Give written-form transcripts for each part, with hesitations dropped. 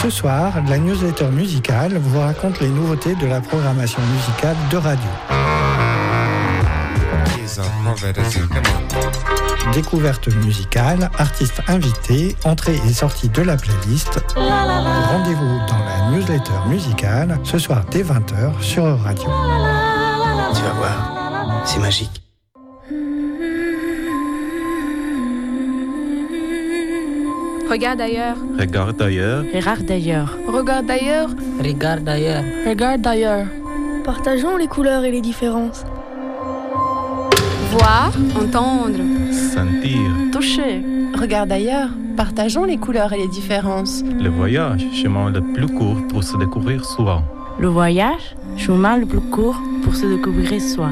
Ce soir, la newsletter musicale vous raconte les nouveautés de la programmation musicale de radio. Découverte musicale, artistes invités, entrée et sortie de la playlist. Rendez-vous dans la newsletter musicale ce soir dès 20h sur Radio. Tu vas voir, c'est magique. Regarde ailleurs. Regarde ailleurs. Regarde ailleurs. Regarde ailleurs. Regarde ailleurs. Regarde ailleurs. Partageons les couleurs et les différences. Voir, entendre, Sentir. Toucher. Regarde ailleurs. Partageons les couleurs et les différences. Le voyage, chemin le plus court pour se découvrir soi. Le voyage, chemin le plus court pour se découvrir soi.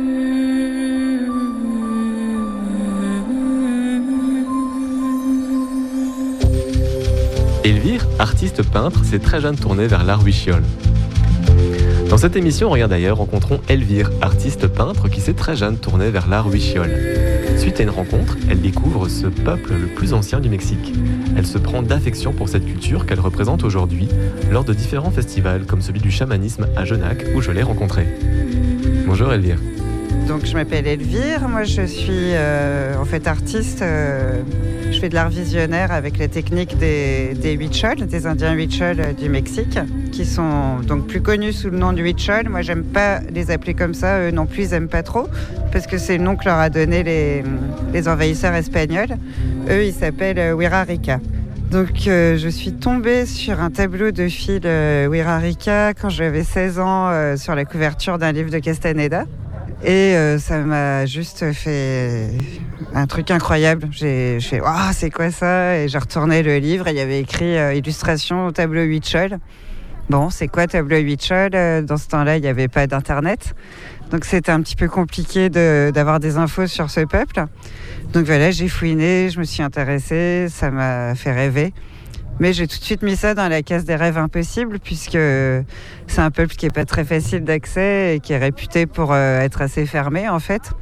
Elvire, artiste peintre, s'est très jeune tournée vers l'art huichol. Dans cette émission, Regarde ailleurs, rencontrons Elvire, artiste peintre qui s'est très jeune tournée vers l'art huichol. Suite à une rencontre, elle découvre ce peuple le plus ancien du Mexique. Elle se prend d'affection pour cette culture qu'elle représente aujourd'hui lors de différents festivals comme celui du chamanisme à Genac où je l'ai rencontrée. Bonjour Elvire. Donc je m'appelle Elvire, moi je suis en fait artiste, je fais de l'art visionnaire avec la technique des huichols, des Indiens huichols du Mexique, qui sont donc plus connus sous le nom du huichol. Moi j'aime pas les appeler comme ça, eux non plus ils aiment pas trop, parce que c'est le nom que leur a donné les envahisseurs espagnols. Eux ils s'appellent Huirarica. Donc je suis tombée sur un tableau de fil Huirarica quand j'avais 16 ans sur la couverture d'un livre de Castaneda. Et ça m'a juste fait un truc incroyable. J'ai fait « Waouh, c'est quoi ça ?» Et j'ai retourné le livre et il y avait écrit « Illustration au tableau huichol ». Bon, c'est quoi tableau huichol ? Dans ce temps-là, il n'y avait pas d'internet. Donc c'était un petit peu compliqué d'avoir des infos sur ce peuple. Donc voilà, j'ai fouiné, je me suis intéressée, ça m'a fait rêver. Mais j'ai tout de suite mis ça dans la case des rêves impossibles, puisque c'est un peuple qui n'est pas très facile d'accès et qui est réputé pour être assez fermé, en fait.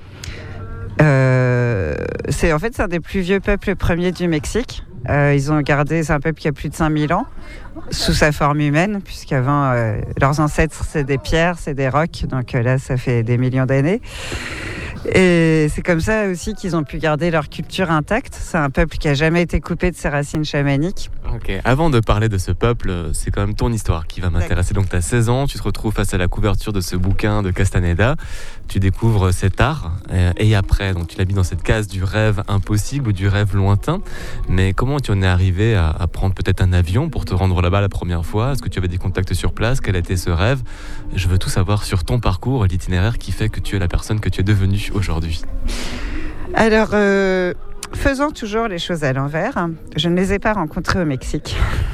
C'est un des plus vieux peuples premiers du Mexique. Ils ont gardé, c'est un peuple qui a plus de 5000 ans, sous sa forme humaine, puisqu'avant, leurs ancêtres, c'est des pierres, c'est des rocs, donc là, ça fait des millions d'années. Et c'est comme ça aussi qu'ils ont pu garder leur culture intacte. C'est un peuple qui n'a jamais été coupé de ses racines chamaniques. Ok, avant de parler de ce peuple, c'est quand même ton histoire qui va m'intéresser. Donc tu as 16 ans, tu te retrouves face à la couverture de ce bouquin de Castaneda, tu découvres cet art, et après, donc tu l'as mis dans cette case du rêve impossible ou du rêve lointain. Mais comment tu en es arrivé à prendre peut-être un avion pour te rendre là-bas la première fois ? Est-ce que tu avais des contacts sur place ? Quel était ce rêve ? Je veux tout savoir sur ton parcours, l'itinéraire qui fait que tu es la personne que tu es devenue aujourd'hui. Alors, faisons toujours les choses à l'envers. Je ne les ai pas rencontrés au Mexique.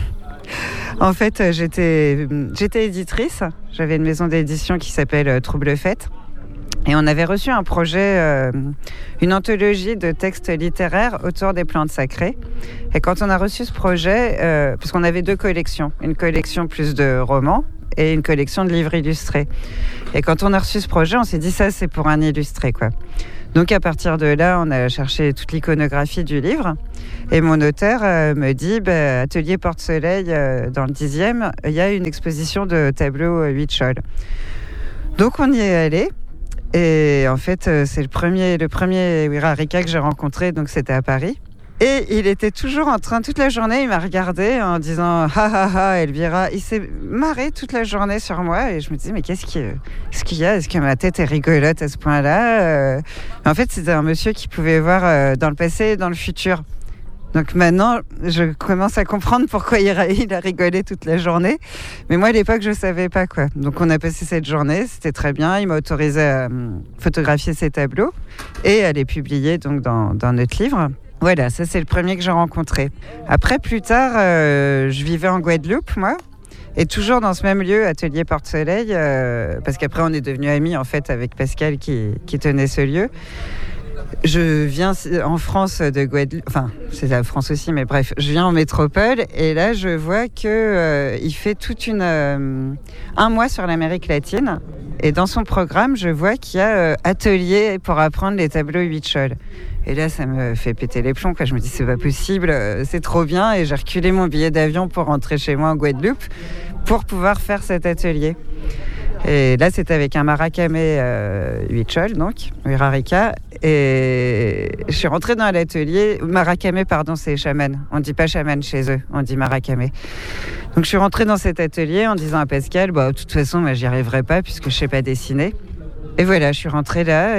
En fait, j'étais éditrice. J'avais une maison d'édition qui s'appelle Trouble Fête. Et on avait reçu un projet, une anthologie de textes littéraires autour des plantes sacrées. Et quand on a reçu ce projet, parce qu'on avait 2 collections, une collection plus de romans et une collection de livres illustrés. Et quand on a reçu ce projet, on s'est dit ça, c'est pour un illustré, quoi. Donc à partir de là, on a cherché toute l'iconographie du livre. Et mon auteur me dit, Atelier Porte-Soleil, dans le 10e, il y a une exposition de tableaux huichol. Donc on y est allé. Et en fait, c'est le premier Huirarica que j'ai rencontré, donc c'était à Paris. Et il était toujours en train, toute la journée, il m'a regardé en disant « Ha ha ha, Elvira ». Il s'est marré toute la journée sur moi et je me disais « Mais qu'est-ce qu'il y a ? Est-ce que ma tête est rigolote à ce point-là ?» En fait, c'était un monsieur qui pouvait voir dans le passé et dans le futur. Donc maintenant, je commence à comprendre pourquoi il a rigolé toute la journée. Mais moi, à l'époque, je ne savais pas, quoi. Donc on a passé cette journée, c'était très bien. Il m'a autorisé à photographier ses tableaux et à les publier donc, dans notre livre. Voilà, ça c'est le premier que j'ai rencontré. Après, plus tard, je vivais en Guadeloupe, moi, et toujours dans ce même lieu, Atelier Porte-Soleil, parce qu'après on est devenus amis en fait avec Pascal qui tenait ce lieu. Je viens en France de Guadeloupe, enfin c'est la France aussi, mais bref, je viens en métropole et là je vois que il fait un mois sur l'Amérique latine Et dans son programme, je vois qu'il y a atelier pour apprendre les tableaux Huichol. Et là, ça me fait péter les plombs, quoi. Je me dis, c'est pas possible, c'est trop bien. Et j'ai reculé mon billet d'avion pour rentrer chez moi en Guadeloupe pour pouvoir faire cet atelier. Et là, c'était avec un Marakame Huichol, donc, Wirarika. Et je suis rentrée dans l'atelier. Marakame, pardon, c'est chaman. On ne dit pas chaman chez eux, on dit Marakame. Donc, je suis rentrée dans cet atelier en disant à Pascal, de toute façon, moi, j'y arriverai pas puisque je sais pas dessiner. Et voilà, je suis rentrée là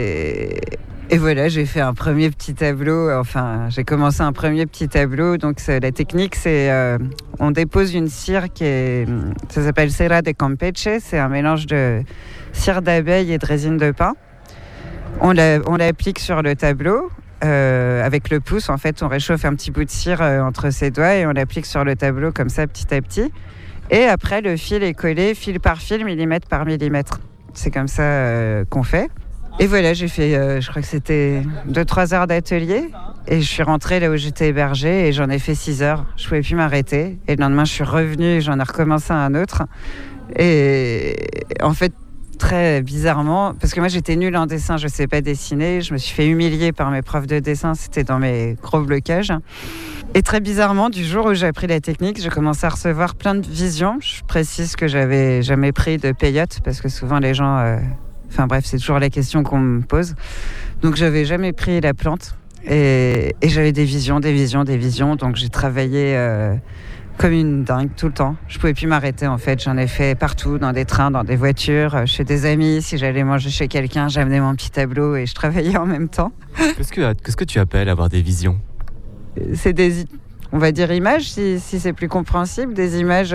et voilà, j'ai fait un premier petit tableau. Enfin, j'ai commencé un premier petit tableau. Donc, la technique, c'est on dépose une cire ça s'appelle cera de Campeche. C'est un mélange de cire d'abeille et de résine de pin. On l'applique sur le tableau avec le pouce. En fait, on réchauffe un petit bout de cire entre ses doigts et on l'applique sur le tableau comme ça, petit à petit. Et après, le fil est collé fil par fil, millimètre par millimètre. C'est comme ça qu'on fait. Et voilà, j'ai fait, je crois que c'était 2-3 heures d'atelier. Et je suis rentrée là où j'étais hébergée et j'en ai fait 6 heures. Je ne pouvais plus m'arrêter. Et le lendemain, je suis revenue et j'en ai recommencé un autre. Et en fait, très bizarrement, parce que moi, j'étais nulle en dessin, je ne sais pas dessiner. Je me suis fait humilier par mes profs de dessin. C'était dans mes gros blocages. Et très bizarrement, du jour où j'ai appris la technique, j'ai commencé à recevoir plein de visions. Je précise que j'avais jamais pris de peyote parce que souvent les gens... Enfin bref, c'est toujours la question qu'on me pose. Donc j'avais jamais pris la plante et j'avais des visions. Donc j'ai travaillé comme une dingue tout le temps. Je pouvais plus m'arrêter en fait. J'en ai fait partout, dans des trains, dans des voitures, chez des amis. Si j'allais manger chez quelqu'un, j'amenais mon petit tableau et je travaillais en même temps. Qu'est-ce que tu appelles avoir des visions ? C'est on va dire images, si c'est plus compréhensible, des images...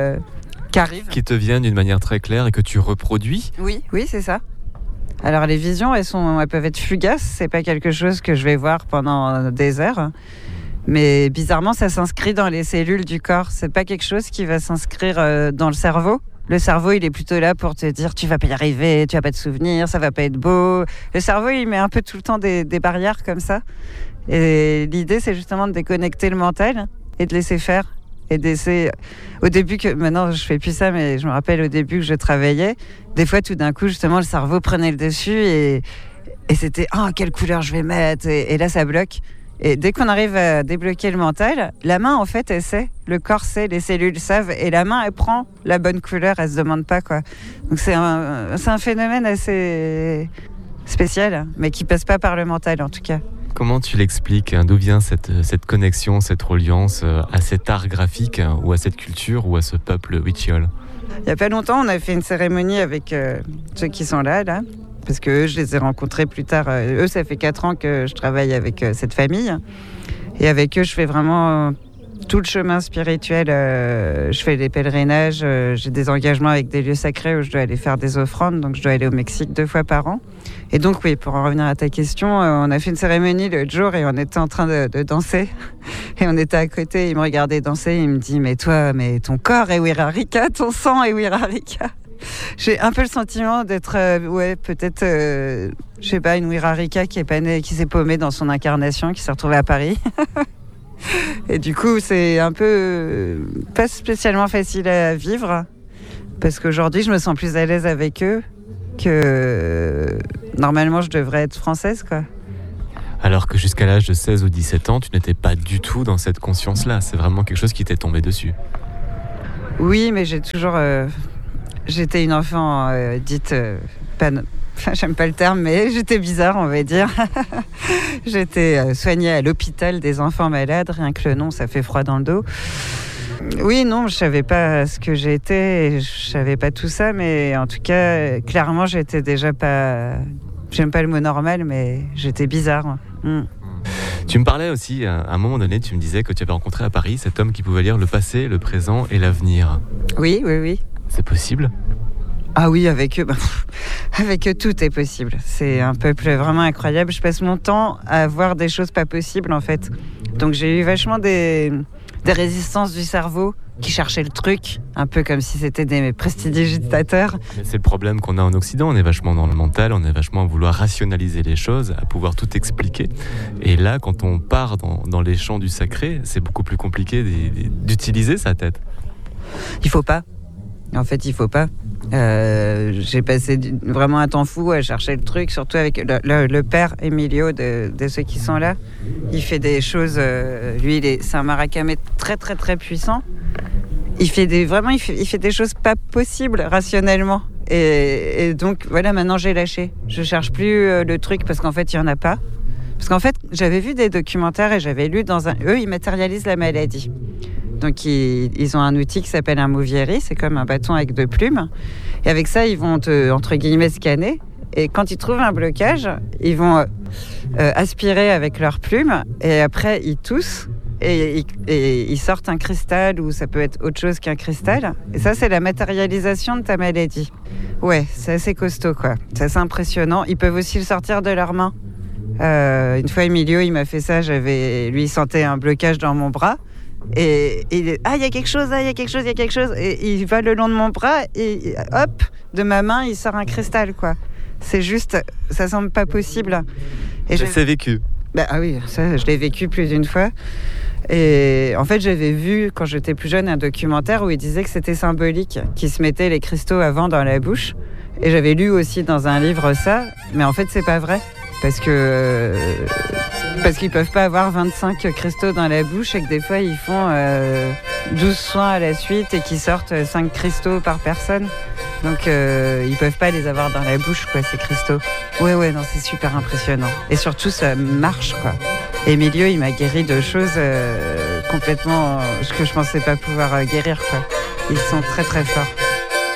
qui te viennent d'une manière très claire et que tu reproduis. Oui, c'est ça. Alors les visions, elles peuvent être fugaces, c'est pas quelque chose que je vais voir pendant des heures, mais bizarrement ça s'inscrit dans les cellules du corps, c'est pas quelque chose qui va s'inscrire dans le cerveau. Le cerveau, il est plutôt là pour te dire tu vas pas y arriver, tu vas pas te souvenir, ça va pas être beau. Le cerveau, il met un peu tout le temps des barrières comme ça. Et l'idée, c'est justement de déconnecter le mental et de laisser faire. Et d'essayer, au début, maintenant je fais plus ça, mais je me rappelle au début que je travaillais, des fois tout d'un coup justement le cerveau prenait le dessus et c'était quelle couleur je vais mettre et là ça bloque. Et dès qu'on arrive à débloquer le mental, la main en fait elle sait, le corps sait, les cellules savent et la main elle prend la bonne couleur, elle se demande pas quoi. Donc c'est un phénomène assez spécial, mais qui passe pas par le mental en tout cas. Comment tu l'expliques ? D'où vient cette connexion, cette reliance à cet art graphique ou à cette culture ou à ce peuple Huichol ? Il n'y a pas longtemps, on a fait une cérémonie avec ceux qui sont là, parce que eux, je les ai rencontrés plus tard. Eux, ça fait 4 ans que je travaille avec cette famille. Et avec eux, je fais vraiment tout le chemin spirituel. Je fais des pèlerinages, j'ai des engagements avec des lieux sacrés où je dois aller faire des offrandes. Donc, je dois aller au Mexique 2 fois par an. Et donc, oui, pour en revenir à ta question, on a fait une cérémonie l'autre jour et on était en train de danser. Et on était à côté, il me regardait danser, il me dit « Mais toi, ton corps est Wirarika, ton sang est Wirarika ». J'ai un peu le sentiment d'être, peut-être, je sais pas, une Wirarika qui est pas née, qui s'est paumée dans son incarnation, qui s'est retrouvée à Paris. Et du coup, c'est un peu pas spécialement facile à vivre, parce qu'aujourd'hui, je me sens plus à l'aise avec eux que normalement je devrais être française, quoi. Alors que jusqu'à l'âge de 16 ou 17 ans, tu n'étais pas du tout dans cette conscience-là. C'est vraiment quelque chose qui t'est tombé dessus. Oui, mais j'ai toujours... j'étais une enfant dite... j'aime pas le terme, mais j'étais bizarre, on va dire. J'étais soignée à l'hôpital des enfants malades. Rien que le nom, ça fait froid dans le dos. Oui, non, je savais pas ce que j'étais, je savais pas tout ça, mais en tout cas, clairement, j'étais déjà pas... J'aime pas le mot normal, mais j'étais bizarre. Tu me parlais aussi, à un moment donné, tu me disais que tu avais rencontré à Paris cet homme qui pouvait lire le passé, le présent et l'avenir. Oui. C'est possible ? Ah oui, avec eux, avec eux, tout est possible. C'est un peuple vraiment incroyable. Je passe mon temps à voir des choses pas possibles, en fait. Donc j'ai eu vachement des résistances du cerveau qui cherchaient le truc, un peu comme si c'était des prestidigitateurs. C'est le problème qu'on a en Occident, on est vachement dans le mental, on est vachement à vouloir rationaliser les choses, à pouvoir tout expliquer. Et là, quand on part dans les champs du sacré, c'est beaucoup plus compliqué d'utiliser sa tête. Il faut pas. En fait, il faut pas. J'ai passé vraiment un temps fou à chercher le truc, surtout avec le père Emilio de ceux qui sont là. Il fait des choses, lui c'est un maracamé très très très puissant. Il fait des choses pas possibles rationnellement. Et donc voilà, maintenant j'ai lâché. Je cherche plus le truc parce qu'en fait il y en a pas. Parce qu'en fait j'avais vu des documentaires et j'avais lu eux ils matérialisent la maladie. Donc ils ont un outil qui s'appelle un Movieri, c'est comme un bâton avec 2 plumes. Et avec ça, ils vont entre guillemets scanner. Et quand ils trouvent un blocage, ils vont aspirer avec leurs plumes. Et après, ils toussent et ils sortent un cristal ou ça peut être autre chose qu'un cristal. Et ça, c'est la matérialisation de ta maladie. Ouais, c'est assez costaud, quoi. C'est assez impressionnant. Ils peuvent aussi le sortir de leurs mains. Une fois, Emilio, il m'a fait ça. Lui, il sentait un blocage dans mon bras. Et il est il y a quelque chose, il y a quelque chose. Et il va le long de mon bras et hop, de ma main, il sort un cristal, quoi. C'est juste, ça semble pas possible. Et c'est vécu. Ah oui, ça, je l'ai vécu plus d'une fois. Et en fait, j'avais vu, quand j'étais plus jeune, un documentaire où il disait que c'était symbolique, qu'ils se mettaient les cristaux avant dans la bouche. Et j'avais lu aussi dans un livre ça, mais en fait, c'est pas vrai. Parce qu'ils peuvent pas avoir 25 cristaux dans la bouche et que des fois ils font 12 soins à la suite et qu'ils sortent 5 cristaux par personne. Donc ils peuvent pas les avoir dans la bouche, quoi, ces cristaux. Ouais, non, c'est super impressionnant. Et surtout ça marche, quoi. Emilio, il m'a guéri de choses complètement que je pensais pas pouvoir guérir, quoi. Ils sont très très forts.